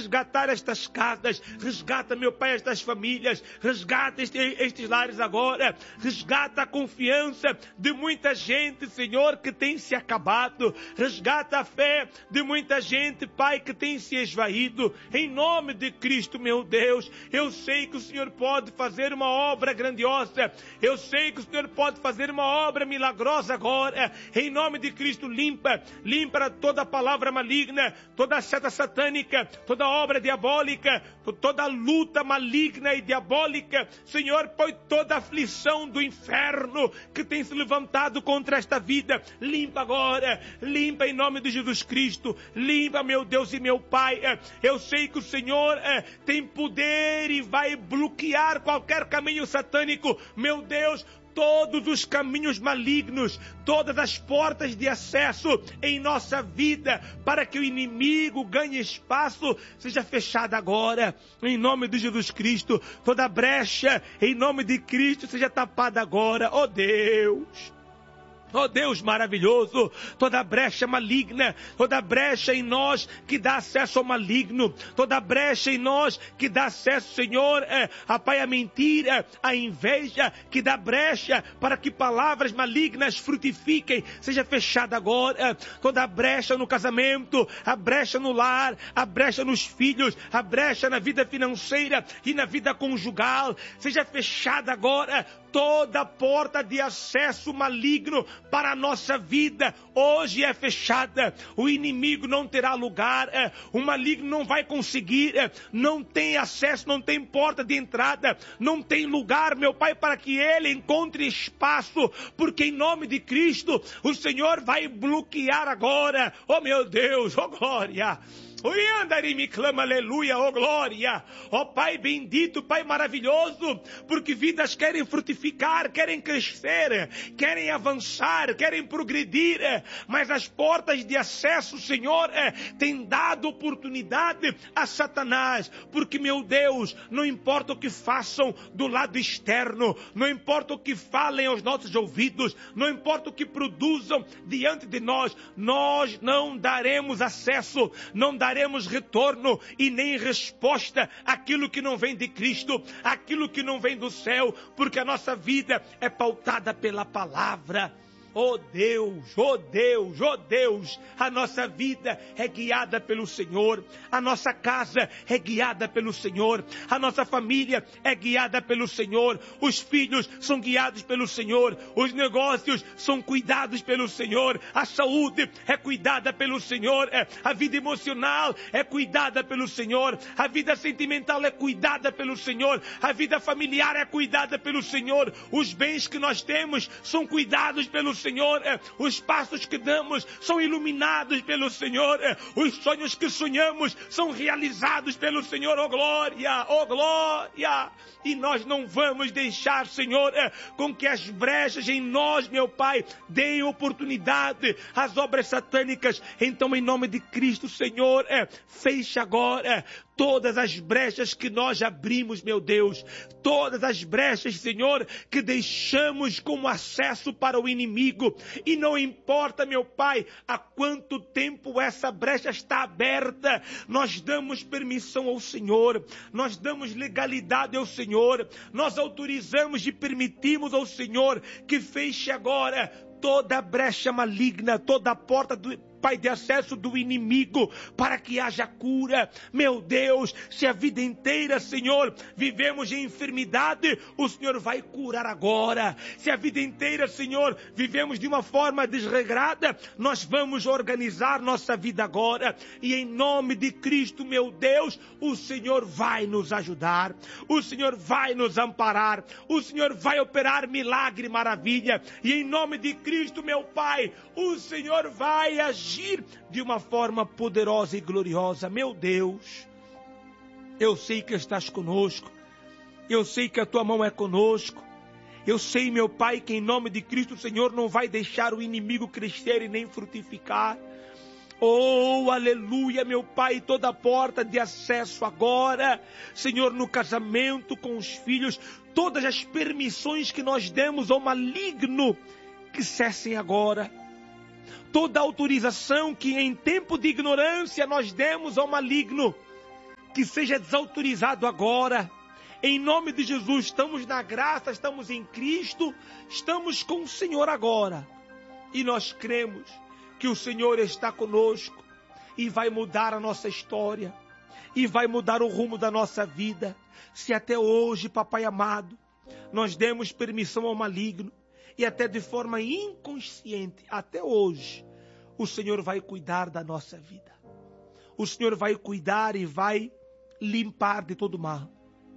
resgatar estas casas, resgata, meu Pai, estas famílias, resgata estes lares agora, resgata a confiança de muita gente, Senhor, que tem se acabado, resgata a fé de muita gente, Pai, que tem se esvaído, em nome de Cristo, meu Deus. Eu sei que o Senhor pode fazer uma obra grandiosa, eu sei que o Senhor pode fazer uma obra milagrosa agora, em nome de Cristo. Limpa toda palavra maligna, toda seta satânica, toda obra diabólica, toda luta maligna e diabólica, Senhor, põe toda aflição do inferno que tem se levantado contra esta vida, limpa agora, limpa em nome de Jesus Cristo, limpa, meu Deus e meu Pai. Eu sei que o Senhor tem poder e vai bloquear qualquer caminho satânico, meu Deus, todos os caminhos malignos, todas as portas de acesso em nossa vida, para que o inimigo ganhe espaço, seja fechada agora, em nome de Jesus Cristo. Toda brecha, em nome de Cristo, seja tapada agora, ó Deus. Oh Deus maravilhoso, toda brecha maligna, toda brecha em nós que dá acesso ao maligno, toda brecha em nós que dá acesso, Senhor, a Pai, a mentira, a inveja, que dá brecha para que palavras malignas frutifiquem, seja fechada agora. Toda brecha no casamento, a brecha no lar, a brecha nos filhos, a brecha na vida financeira e na vida conjugal, seja fechada agora. Toda porta de acesso maligno para a nossa vida hoje é fechada. O inimigo não terá lugar, o maligno não vai conseguir, não tem acesso, não tem porta de entrada, não tem lugar, meu Pai, para que ele encontre espaço, porque em nome de Cristo o Senhor vai bloquear agora. Oh meu Deus, oh glória! Me clama, aleluia, oh glória, oh Pai bendito, Pai maravilhoso, porque vidas querem frutificar, querem crescer, querem avançar, querem progredir, mas as portas de acesso, Senhor, têm dado oportunidade a Satanás, porque, meu Deus, não importa o que façam do lado externo, não importa o que falem aos nossos ouvidos, não importa o que produzam diante de nós, nós não daremos acesso, não daremos retorno e nem resposta àquilo que não vem de Cristo, àquilo que não vem do céu, porque a nossa vida é pautada pela palavra. Oh Deus, oh Deus, oh Deus, a nossa vida é guiada pelo Senhor, a nossa casa é guiada pelo Senhor, a nossa família é guiada pelo Senhor, os filhos são guiados pelo Senhor, os negócios são cuidados pelo Senhor, a saúde é cuidada pelo Senhor, a vida emocional é cuidada pelo Senhor, a vida sentimental é cuidada pelo Senhor, a vida familiar é cuidada pelo Senhor, os bens que nós temos são cuidados pelo Senhor, os passos que damos são iluminados pelo Senhor, os sonhos que sonhamos são realizados pelo Senhor, oh glória, oh glória, e nós não vamos deixar, Senhor, com que as brechas em nós, meu Pai, deem oportunidade às obras satânicas. Então, em nome de Cristo, Senhor, fecha agora todas as brechas que nós abrimos, meu Deus, todas as brechas, Senhor, que deixamos como acesso para o inimigo, e não importa, meu Pai, há quanto tempo essa brecha está aberta, nós damos permissão ao Senhor, nós damos legalidade ao Senhor, nós autorizamos e permitimos ao Senhor que feche agora toda brecha maligna, toda a porta do Pai, de acesso do inimigo, para que haja cura. Meu Deus, se a vida inteira, Senhor, vivemos em enfermidade, o Senhor vai curar agora. Se a vida inteira, Senhor, vivemos de uma forma desregrada, nós vamos organizar nossa vida agora, e em nome de Cristo, meu Deus, o Senhor vai nos ajudar, o Senhor vai nos amparar, o Senhor vai operar milagre e maravilha, e em nome de Cristo, meu Pai, o Senhor vai agir de uma forma poderosa e gloriosa. Meu Deus, eu sei que estás conosco, eu sei que a tua mão é conosco, eu sei, meu Pai, que em nome de Cristo o Senhor não vai deixar o inimigo crescer e nem frutificar. Oh, aleluia, meu Pai, toda porta de acesso agora, Senhor, no casamento, com os filhos, todas as permissões que nós demos ao maligno, que cessem agora. Toda autorização que em tempo de ignorância nós demos ao maligno, que seja desautorizado agora. Em nome de Jesus, estamos na graça, estamos em Cristo, estamos com o Senhor agora. E nós cremos que o Senhor está conosco e vai mudar a nossa história e vai mudar o rumo da nossa vida. Se até hoje, papai amado, nós demos permissão ao maligno e até de forma inconsciente, até hoje, o Senhor vai cuidar da nossa vida. O Senhor vai cuidar e vai limpar de todo mal.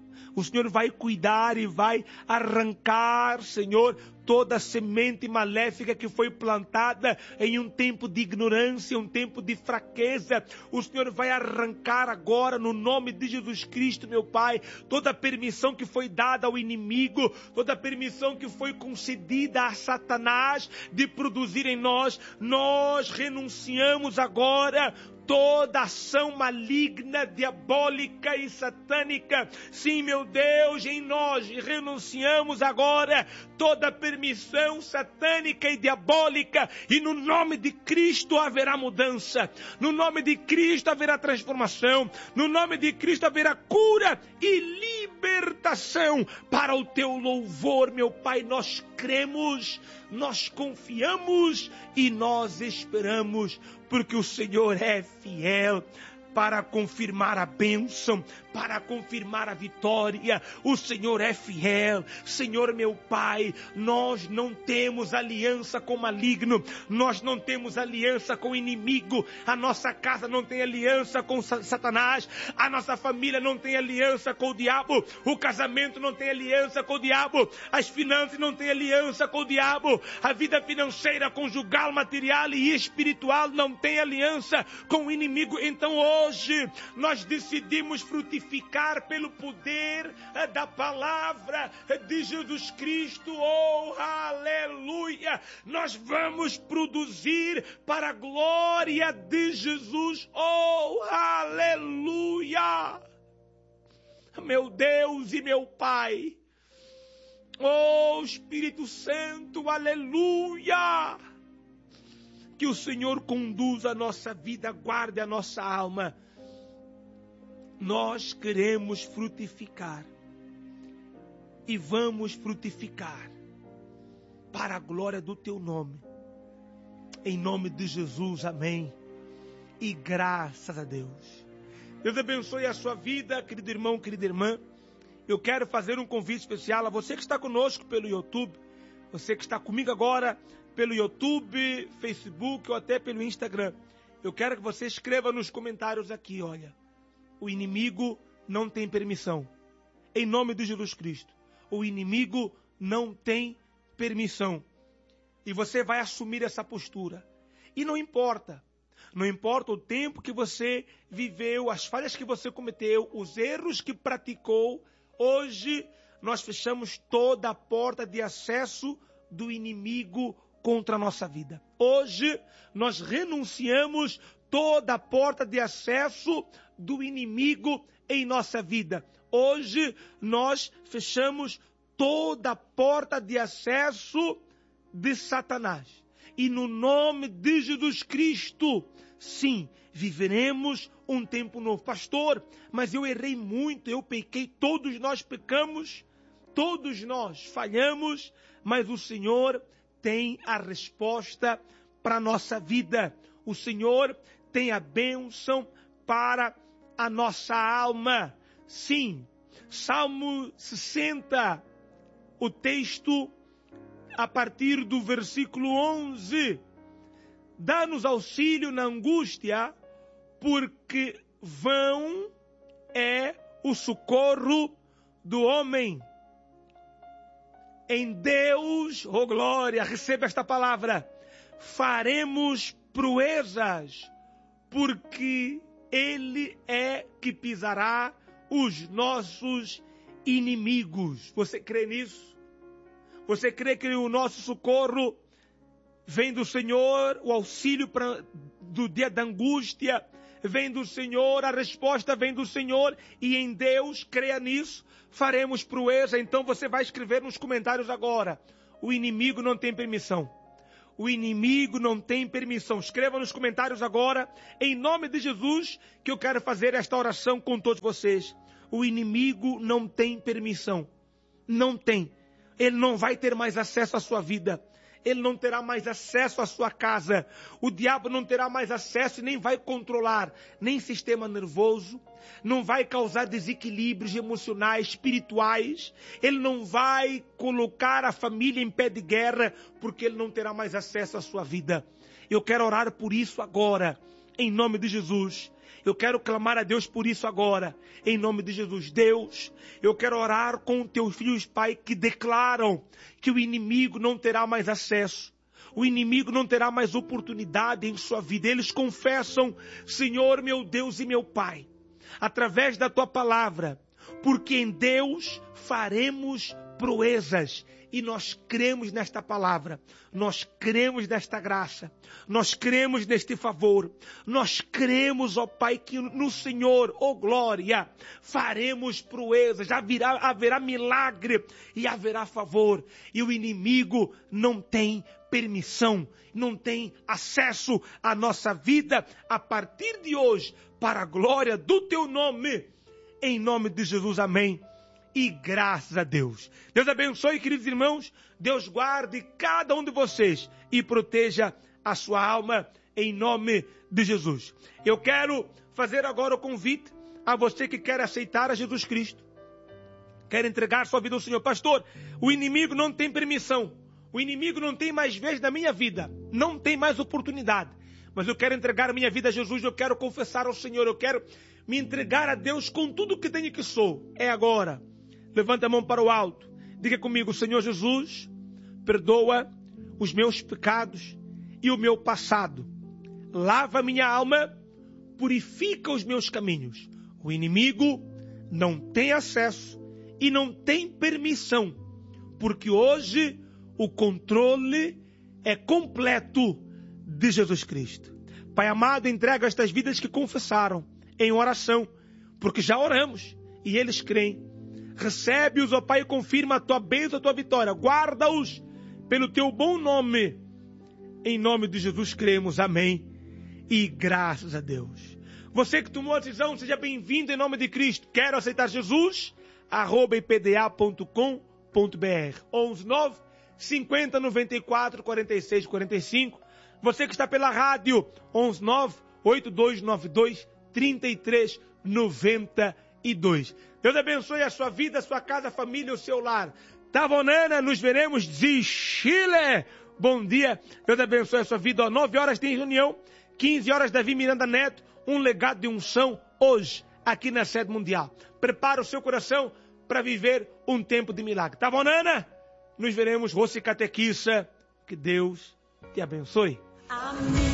O Senhor vai cuidar e vai arrancar, Senhor, toda a semente maléfica que foi plantada em um tempo de ignorância, um tempo de fraqueza. O Senhor vai arrancar agora, no nome de Jesus Cristo, meu Pai, toda a permissão que foi dada ao inimigo, toda a permissão que foi concedida a Satanás de produzir em nós. Nós renunciamos agora toda ação maligna, diabólica e satânica. Sim, meu Deus, em nós renunciamos agora toda permissão satânica e diabólica, e no nome de Cristo haverá mudança, no nome de Cristo haverá transformação, no nome de Cristo haverá cura e libertação para o teu louvor, meu Pai. Nós cremos, nós confiamos e nós esperamos, porque o Senhor é fiel para confirmar a bênção, para confirmar a vitória. O Senhor é fiel. Senhor meu Pai, nós não temos aliança com o maligno, nós não temos aliança com o inimigo, a nossa casa não tem aliança com Satanás, a nossa família não tem aliança com o diabo, o casamento não tem aliança com o diabo, as finanças não têm aliança com o diabo, a vida financeira, conjugal, material e espiritual não tem aliança com o inimigo. Então hoje nós decidimos frutificar pelo poder da palavra de Jesus Cristo. Oh, aleluia! Nós vamos produzir para a glória de Jesus. Oh, aleluia! Meu Deus e meu Pai. Oh, Espírito Santo, aleluia! Que o Senhor conduza a nossa vida, guarde a nossa alma. Nós queremos frutificar e vamos frutificar para a glória do teu nome. Em nome de Jesus, amém. E graças a Deus. Deus abençoe a sua vida, querido irmão, querida irmã. Eu quero fazer um convite especial a você que está conosco pelo YouTube, você que está comigo agora pelo YouTube, Facebook ou até pelo Instagram. Eu quero que você escreva nos comentários aqui, olha, o inimigo não tem permissão. Em nome de Jesus Cristo, o inimigo não tem permissão. E você vai assumir essa postura. E não importa o tempo que você viveu, as falhas que você cometeu, os erros que praticou, hoje nós fechamos toda a porta de acesso do inimigo contra a nossa vida. Hoje nós renunciamos toda a porta de acesso do inimigo em nossa vida. Hoje nós fechamos toda a porta de acesso de Satanás. E no nome de Jesus Cristo, sim, viveremos um tempo novo. Pastor, mas eu errei muito, eu pequei, todos nós pecamos, todos nós falhamos, mas o Senhor tem a resposta para a nossa vida. O Senhor tem a bênção para a nossa alma. Sim, Salmo 60, o texto a partir do versículo 11. Dá-nos auxílio na angústia, porque vão é o socorro do homem. Em Deus, oh glória, receba esta palavra, faremos proezas, porque Ele é que pisará os nossos inimigos. Você crê nisso? Você crê que o nosso socorro vem do Senhor, o auxílio do dia da angústia vem do Senhor, a resposta vem do Senhor, e em Deus, creia nisso, faremos proeza. Então você vai escrever nos comentários agora, o inimigo não tem permissão. O inimigo não tem permissão. Escreva nos comentários agora, em nome de Jesus, que eu quero fazer esta oração com todos vocês. O inimigo não tem permissão. Não tem. Ele não vai ter mais acesso à sua vida. Ele não terá mais acesso à sua casa. O diabo não terá mais acesso e nem vai controlar nem sistema nervoso. Não vai causar desequilíbrios emocionais, espirituais. Ele não vai colocar a família em pé de guerra, porque ele não terá mais acesso à sua vida. Eu quero orar por isso agora, em nome de Jesus. Eu quero clamar a Deus por isso agora, em nome de Jesus. Deus, eu quero orar com teus filhos, Pai, que declaram que o inimigo não terá mais acesso. O inimigo não terá mais oportunidade em sua vida. Eles confessam, Senhor, meu Deus e meu Pai, através da tua palavra, porque em Deus faremos proezas. E nós cremos nesta palavra, nós cremos nesta graça, nós cremos neste favor, nós cremos, ó Pai, que no Senhor, ó glória, faremos proezas, haverá milagre e haverá favor. E o inimigo não tem permissão, não tem acesso à nossa vida a partir de hoje, para a glória do teu nome, em nome de Jesus, amém. E graças a Deus. Deus abençoe, queridos irmãos. Deus guarde cada um de vocês e proteja a sua alma em nome de Jesus. Eu quero fazer agora o convite a você que quer aceitar a Jesus Cristo. Quer entregar sua vida ao Senhor. Pastor, o inimigo não tem permissão. O inimigo não tem mais vez na minha vida. Não tem mais oportunidade. Mas eu quero entregar a minha vida a Jesus. Eu quero confessar ao Senhor. Eu quero me entregar a Deus com tudo que tenho que sou. É agora. Levanta a mão para o alto. Diga comigo, Senhor Jesus, perdoa os meus pecados e o meu passado. Lava minha alma, purifica os meus caminhos. O inimigo não tem acesso e não tem permissão, porque hoje o controle é completo de Jesus Cristo. Pai amado, entrega estas vidas que confessaram em oração, porque já oramos e eles creem. Recebe-os, ó Pai, e confirma a tua bênção, a tua vitória. Guarda-os pelo teu bom nome. Em nome de Jesus cremos, amém. E graças a Deus. Você que tomou a decisão, seja bem-vindo em nome de Cristo. Quero aceitar Jesus? @ipda.com.br 119 50 94 46 45. Você que está pela rádio, 119 8292 33 92. Deus abençoe a sua vida, a sua casa, a família, o seu lar. Tavonana, nos veremos de Chile. Bom dia, Deus abençoe a sua vida. 9 horas tem reunião, 15 horas Davi Miranda Neto, um legado de unção hoje, aqui na sede mundial. Prepara o seu coração para viver um tempo de milagre. Tavonana, nos veremos, Rossi Catequissa. Que Deus te abençoe. Amém.